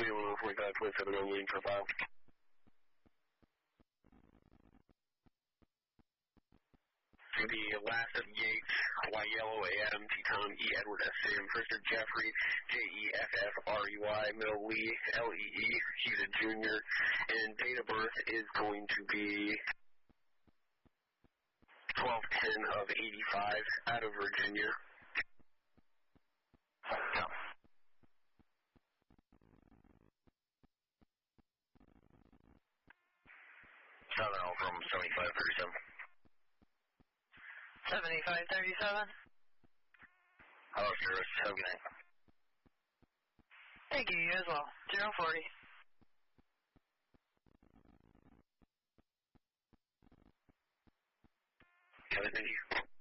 145, 27 on waiting profile. The last of Yates, Y Yellow AM, T Tom, E Edward S Sam, first of Jeffrey, JEFFRUY, middle Lee, LEE, he's a junior, and date of birth is going to be 12/10 of 85 out of Virginia. Southern from 7537. 7537. Hello, service. Have a good night. Thank you, you as well. 040. Kevin, thank you.